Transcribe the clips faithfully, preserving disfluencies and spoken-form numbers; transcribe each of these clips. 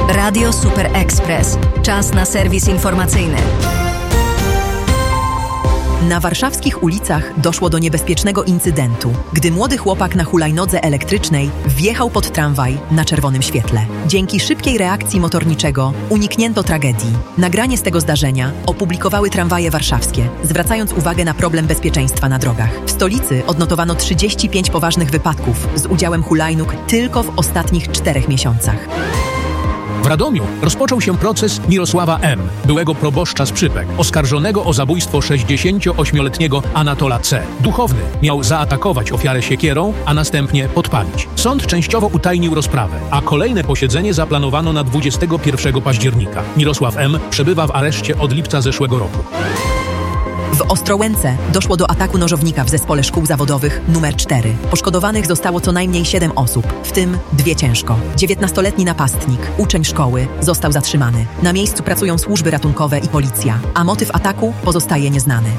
Radio Super Express. Czas na serwis informacyjny. Na warszawskich ulicach doszło do niebezpiecznego incydentu, gdy młody chłopak na hulajnodze elektrycznej wjechał pod tramwaj na czerwonym świetle. Dzięki szybkiej reakcji motorniczego uniknięto tragedii. Nagranie z tego zdarzenia opublikowały tramwaje warszawskie, zwracając uwagę na problem bezpieczeństwa na drogach. W stolicy odnotowano trzydzieści pięć poważnych wypadków z udziałem hulajnóg tylko w ostatnich czterech miesiącach. W Radomiu rozpoczął się proces Mirosława M., byłego proboszcza z Przypek, oskarżonego o zabójstwo sześćdziesięcioośmioletniego Anatola C. Duchowny miał zaatakować ofiarę siekierą, a następnie podpalić. Sąd częściowo utajnił rozprawę, a kolejne posiedzenie zaplanowano na dwudziestego pierwszego października. Mirosław M. przebywa w areszcie od lipca zeszłego roku. W Ostrołęce doszło do ataku nożownika w zespole szkół zawodowych numer cztery. Poszkodowanych zostało co najmniej siedem osób, w tym dwie ciężko. dziewiętnastoletni napastnik, uczeń szkoły, został zatrzymany. Na miejscu pracują służby ratunkowe i policja, a motyw ataku pozostaje nieznany.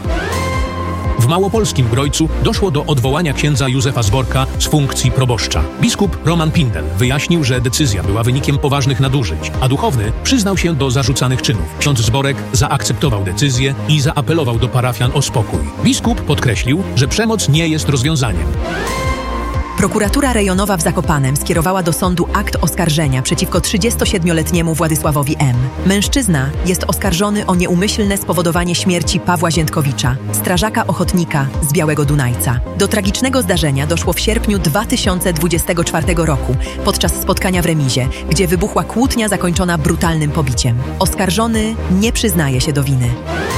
W małopolskim Grojcu doszło do odwołania księdza Józefa Zborka z funkcji proboszcza. Biskup Roman Pindel wyjaśnił, że decyzja była wynikiem poważnych nadużyć, a duchowny przyznał się do zarzucanych czynów. Ksiądz Zborek zaakceptował decyzję i zaapelował do parafian o spokój. Biskup podkreślił, że przemoc nie jest rozwiązaniem. Prokuratura rejonowa w Zakopanem skierowała do sądu akt oskarżenia przeciwko trzydziestosiedmioletniemu Władysławowi M. Mężczyzna jest oskarżony o nieumyślne spowodowanie śmierci Pawła Ziętkowicza, strażaka ochotnika z Białego Dunajca. Do tragicznego zdarzenia doszło w sierpniu dwa tysiące dwudziestego czwartego roku podczas spotkania w remizie, gdzie wybuchła kłótnia zakończona brutalnym pobiciem. Oskarżony nie przyznaje się do winy.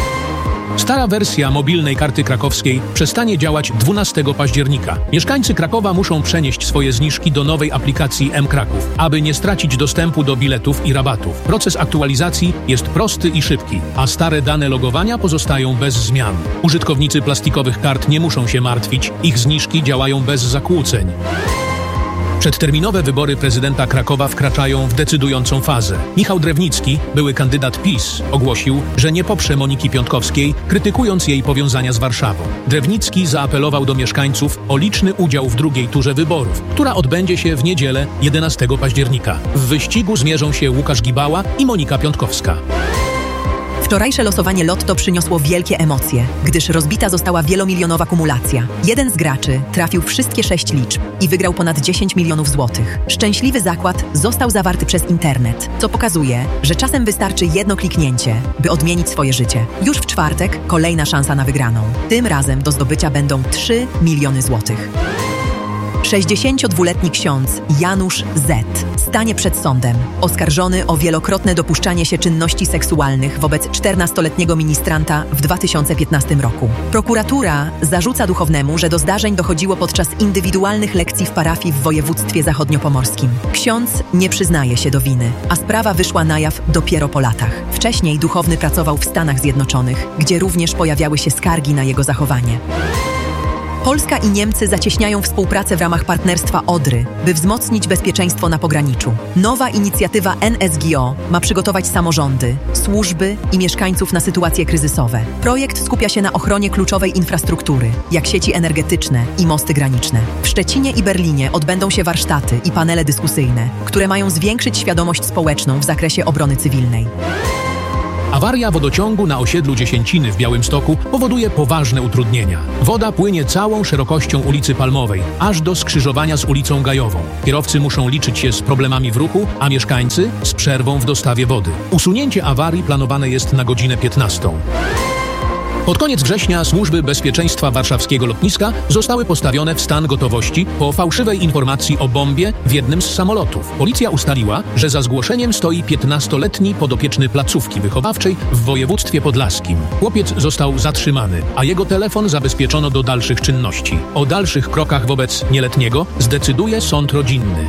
Stara wersja mobilnej karty krakowskiej przestanie działać dwunastego października. Mieszkańcy Krakowa muszą przenieść swoje zniżki do nowej aplikacji M-Kraków, aby nie stracić dostępu do biletów i rabatów. Proces aktualizacji jest prosty i szybki, a stare dane logowania pozostają bez zmian. Użytkownicy plastikowych kart nie muszą się martwić, ich zniżki działają bez zakłóceń. Przedterminowe wybory prezydenta Krakowa wkraczają w decydującą fazę. Michał Drewnicki, były kandydat PiS, ogłosił, że nie poprze Moniki Piątkowskiej, krytykując jej powiązania z Warszawą. Drewnicki zaapelował do mieszkańców o liczny udział w drugiej turze wyborów, która odbędzie się w niedzielę jedenastego października. W wyścigu zmierzą się Łukasz Gibała i Monika Piątkowska. Wczorajsze losowanie Lotto przyniosło wielkie emocje, gdyż rozbita została wielomilionowa kumulacja. Jeden z graczy trafił wszystkie sześć liczb i wygrał ponad dziesięć milionów złotych. Szczęśliwy zakład został zawarty przez internet, co pokazuje, że czasem wystarczy jedno kliknięcie, by odmienić swoje życie. Już w czwartek kolejna szansa na wygraną. Tym razem do zdobycia będą trzy miliony złotych. sześćdziesięciodwuletni ksiądz Janusz Z. stanie przed sądem, oskarżony o wielokrotne dopuszczanie się czynności seksualnych wobec czternastoletniego ministranta w dwa tysiące piętnastym roku. Prokuratura zarzuca duchownemu, że do zdarzeń dochodziło podczas indywidualnych lekcji w parafii w województwie zachodniopomorskim. Ksiądz nie przyznaje się do winy, a sprawa wyszła na jaw dopiero po latach. Wcześniej duchowny pracował w Stanach Zjednoczonych, gdzie również pojawiały się skargi na jego zachowanie. Polska i Niemcy zacieśniają współpracę w ramach partnerstwa Odry, by wzmocnić bezpieczeństwo na pograniczu. Nowa inicjatywa N S G O ma przygotować samorządy, służby i mieszkańców na sytuacje kryzysowe. Projekt skupia się na ochronie kluczowej infrastruktury, jak sieci energetyczne i mosty graniczne. W Szczecinie i Berlinie odbędą się warsztaty i panele dyskusyjne, które mają zwiększyć świadomość społeczną w zakresie obrony cywilnej. Awaria wodociągu na osiedlu Dziesięciny w Białymstoku powoduje poważne utrudnienia. Woda płynie całą szerokością ulicy Palmowej, aż do skrzyżowania z ulicą Gajową. Kierowcy muszą liczyć się z problemami w ruchu, a mieszkańcy z przerwą w dostawie wody. Usunięcie awarii planowane jest na godzinę piętnastą. Pod koniec września służby bezpieczeństwa warszawskiego lotniska zostały postawione w stan gotowości po fałszywej informacji o bombie w jednym z samolotów. Policja ustaliła, że za zgłoszeniem stoi piętnastoletni podopieczny placówki wychowawczej w województwie podlaskim. Chłopiec został zatrzymany, a jego telefon zabezpieczono do dalszych czynności. O dalszych krokach wobec nieletniego zdecyduje sąd rodzinny.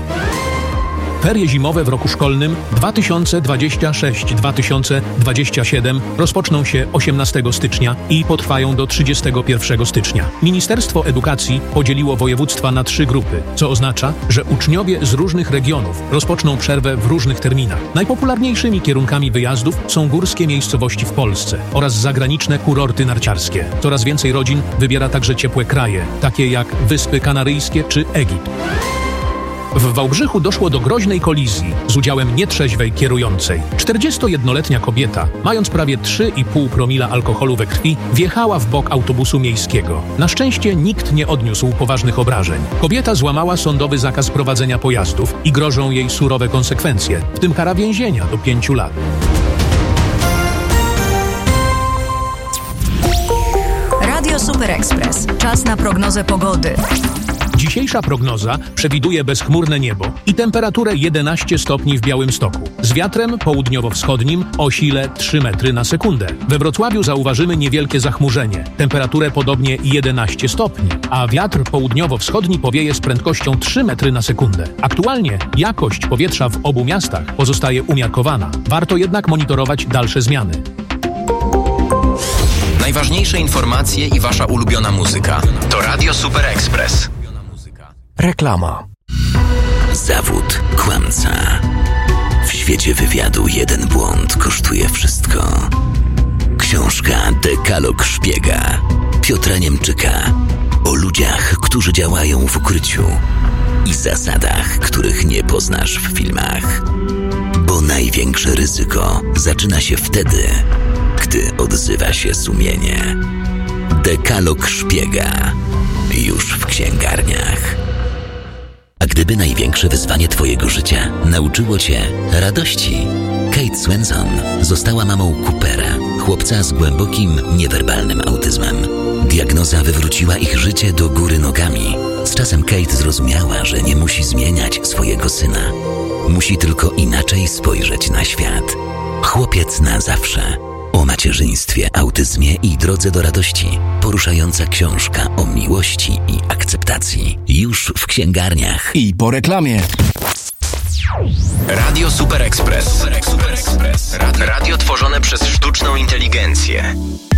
Ferie zimowe w roku szkolnym dwa tysiące dwudziestym szóstym dwa tysiące dwudziestym siódmym rozpoczną się osiemnastego stycznia i potrwają do trzydziestego pierwszego stycznia. Ministerstwo Edukacji podzieliło województwa na trzy grupy, co oznacza, że uczniowie z różnych regionów rozpoczną przerwę w różnych terminach. Najpopularniejszymi kierunkami wyjazdów są górskie miejscowości w Polsce oraz zagraniczne kurorty narciarskie. Coraz więcej rodzin wybiera także ciepłe kraje, takie jak Wyspy Kanaryjskie czy Egipt. W Wałbrzychu doszło do groźnej kolizji z udziałem nietrzeźwej kierującej. czterdziestojednoletnia kobieta, mając prawie trzy i pół promila alkoholu we krwi, wjechała w bok autobusu miejskiego. Na szczęście nikt nie odniósł poważnych obrażeń. Kobieta złamała sądowy zakaz prowadzenia pojazdów i grożą jej surowe konsekwencje, w tym kara więzienia do pięciu lat. Radio Super Express. Czas na prognozę pogody. Dzisiejsza prognoza przewiduje bezchmurne niebo i temperaturę jedenaście stopni w Białymstoku. Z wiatrem południowo-wschodnim o sile trzy metry na sekundę. We Wrocławiu zauważymy niewielkie zachmurzenie. Temperaturę podobnie jedenaście stopni, a wiatr południowo-wschodni powieje z prędkością trzy metry na sekundę. Aktualnie jakość powietrza w obu miastach pozostaje umiarkowana. Warto jednak monitorować dalsze zmiany. Najważniejsze informacje i wasza ulubiona muzyka to Radio Super Express. Reklama. Zawód kłamca. W świecie wywiadu jeden błąd kosztuje wszystko. Książka Dekalog Szpiega Piotra Niemczyka o ludziach, którzy działają w ukryciu i zasadach, których nie poznasz w filmach. Bo największe ryzyko zaczyna się wtedy, gdy odzywa się sumienie. Dekalog Szpiega już w księgarniach. A gdyby największe wyzwanie twojego życia nauczyło cię radości? Kate Swenson została mamą Coopera, chłopca z głębokim, niewerbalnym autyzmem. Diagnoza wywróciła ich życie do góry nogami. Z czasem Kate zrozumiała, że nie musi zmieniać swojego syna. Musi tylko inaczej spojrzeć na świat. Chłopiec na zawsze. O macierzyństwie, autyzmie i drodze do radości. Poruszająca książka o miłości i akceptacji. Już w księgarniach. I po reklamie. Radio Super Express. Super Express. Radio tworzone przez sztuczną inteligencję.